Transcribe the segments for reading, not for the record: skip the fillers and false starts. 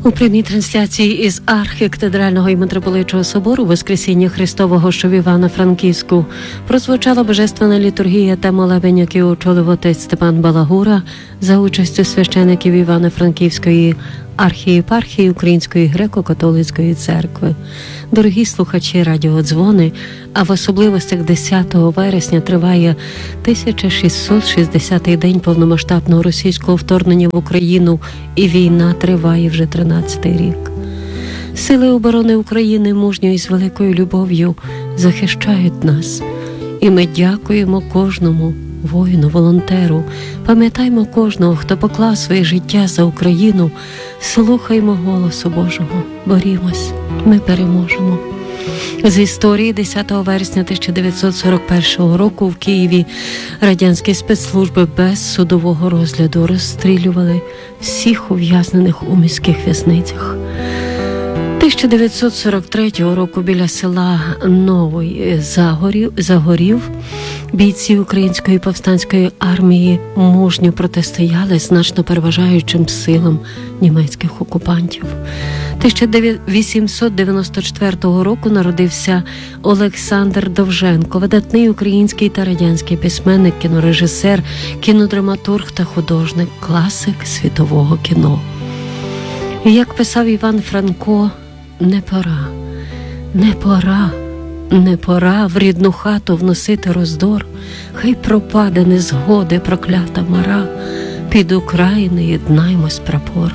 У прямій трансляції із архікатедрального і митрополичого собору Воскресіння Христового, що в Івано-Франківську, прозвучала божественна літургія та молебень, який очолив отець Степан Балагура за участю священиків Івано-Франківської архієпархії Української греко-католицької церкви. Дорогі слухачі радіодзвони, а в особливостях 10 вересня триває 1660-й день повномасштабного російського вторгнення в Україну, і війна триває вже 13-й рік. Сили оборони України мужньо і з великою любов'ю захищають нас. І ми дякуємо кожному воїну, волонтеру. Пам'ятаймо кожного, хто поклав своє життя за Україну. Слухаймо голосу Божого. Борімось. Ми переможемо. З історії 10 вересня 1941 року в Києві радянські спецслужби без судового розгляду розстрілювали всіх ув'язнених у міських в'язницях. 1943 року біля села Новий Загорів бійці Української повстанської армії мужньо протистояли значно переважаючим силам німецьких окупантів. 1894 року народився Олександр Довженко, видатний український та радянський письменник, кінорежисер, кінодраматург та художник, класик світового кіно. Як писав Іван Франко, не пора в рідну хату вносити роздор, хай пропаде незгоди проклята мара, під України єднаймось прапор.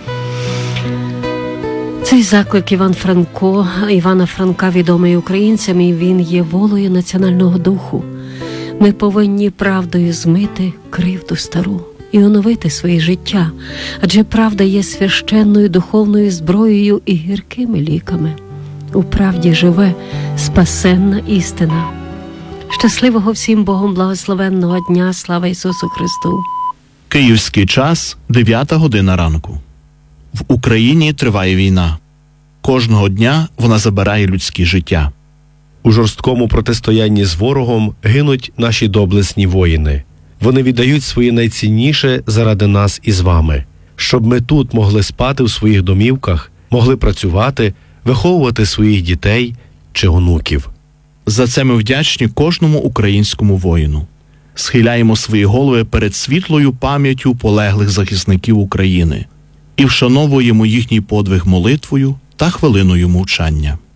Цей заклик Івана Франка відомий українцям, і він є волею національного духу. Ми повинні правдою змити кривду стару і оновити своє життя, адже правда є священною духовною зброєю і гіркими ліками. У правді живе спасенна істина. Щасливого всім Богом благословенного дня. Слава Ісусу Христу! Київський час, 9 година ранку. В Україні триває війна. Кожного дня вона забирає людські життя. У жорсткому протистоянні з ворогом гинуть наші доблесні воїни. Вони віддають своє найцінніше заради нас із вами, щоб ми тут могли спати в своїх домівках, могли працювати, виховувати своїх дітей чи онуків. За це ми вдячні кожному українському воїну. Схиляємо свої голови перед світлою пам'яттю полеглих захисників України і вшановуємо їхній подвиг молитвою та хвилиною мовчання.